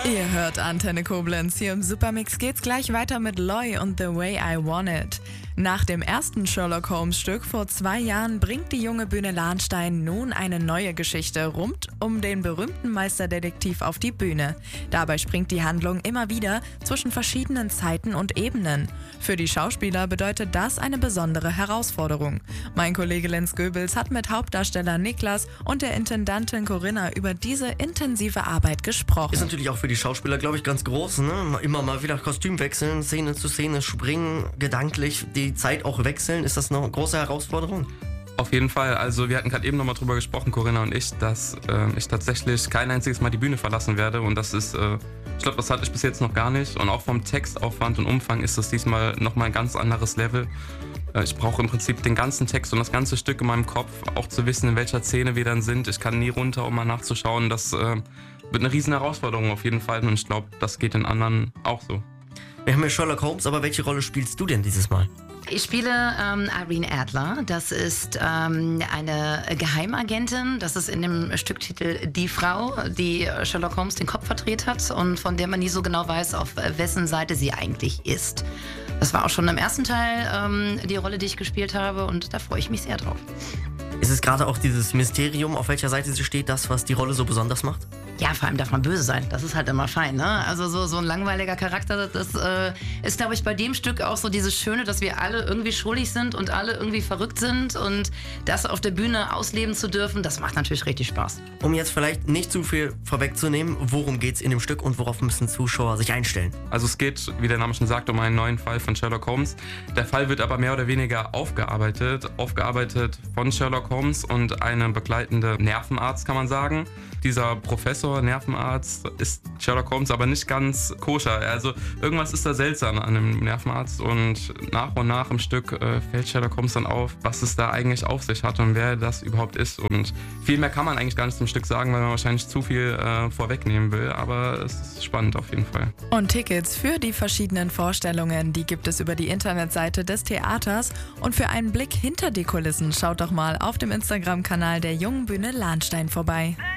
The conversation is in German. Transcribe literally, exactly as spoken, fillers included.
Ihr hört Antenne Koblenz. Hier im Supermix geht's gleich weiter mit Loy und The Way I Want It. Nach dem ersten Sherlock Holmes Stück vor zwei Jahren bringt die junge Bühne Lahnstein nun eine neue Geschichte rund um den berühmten Meisterdetektiv auf die Bühne. Dabei springt die Handlung immer wieder zwischen verschiedenen Zeiten und Ebenen. Für die Schauspieler bedeutet das eine besondere Herausforderung. Mein Kollege Lenz Goebels hat mit Hauptdarsteller Niklas und der Intendantin Corinna über diese intensive Arbeit gesprochen. Ist natürlich auch für die Schauspieler, glaube ich, ganz groß, ne? Immer mal wieder Kostüm wechseln, Szene zu Szene springen, gedanklich die Zeit auch wechseln. Ist das eine große Herausforderung? Auf jeden Fall. Also wir hatten gerade eben nochmal drüber gesprochen, Corinna und ich, dass äh, ich tatsächlich kein einziges Mal die Bühne verlassen werde. Und das ist, äh, ich glaube, das hatte ich bis jetzt noch gar nicht. Und auch vom Textaufwand und Umfang ist das diesmal nochmal ein ganz anderes Level. Äh, ich brauche im Prinzip den ganzen Text und das ganze Stück in meinem Kopf, auch zu wissen, in welcher Szene wir dann sind. Ich kann nie runter, um mal nachzuschauen. Das äh, wird eine riesen Herausforderung auf jeden Fall. Und ich glaube, das geht den anderen auch so. Wir haben ja Sherlock Holmes, aber welche Rolle spielst du denn dieses Mal? Ich spiele ähm, Irene Adler. Das ist ähm, eine Geheimagentin. Das ist in dem Stücktitel die Frau, die Sherlock Holmes den Kopf verdreht hat und von der man nie so genau weiß, auf wessen Seite sie eigentlich ist. Das war auch schon im ersten Teil ähm, die Rolle, die ich gespielt habe, und da freue ich mich sehr drauf. Ist es gerade auch dieses Mysterium, auf welcher Seite sie steht, das, was die Rolle so besonders macht? Ja, vor allem darf man böse sein. Das ist halt immer fein, ne? Also so, so ein langweiliger Charakter, das äh, ist, glaube ich, bei dem Stück auch so dieses Schöne, dass wir alle irgendwie schuldig sind und alle irgendwie verrückt sind, und das auf der Bühne ausleben zu dürfen, das macht natürlich richtig Spaß. Um jetzt vielleicht nicht zu viel vorwegzunehmen, worum geht's in dem Stück und worauf müssen Zuschauer sich einstellen? Also es geht, wie der Name schon sagt, um einen neuen Fall von Sherlock Holmes. Der Fall wird aber mehr oder weniger aufgearbeitet, aufgearbeitet von Sherlock Holmes und einem begleitenden Nervenarzt, kann man sagen. Dieser Professor, Nervenarzt, ist Sherlock Holmes aber nicht ganz koscher. Also irgendwas ist da seltsam an dem Nervenarzt, und nach und nach im Stück äh, fällt Sherlock Holmes dann auf, was es da eigentlich auf sich hat und wer das überhaupt ist. Und viel mehr kann man eigentlich gar nicht zum Stück sagen, weil man wahrscheinlich zu viel äh, vorwegnehmen will. Aber es ist spannend auf jeden Fall. Und Tickets für die verschiedenen Vorstellungen, die gibt es über die Internetseite des Theaters. Und für einen Blick hinter die Kulissen schaut doch mal auf dem Instagram-Kanal der Jungen Bühne Lahnstein vorbei.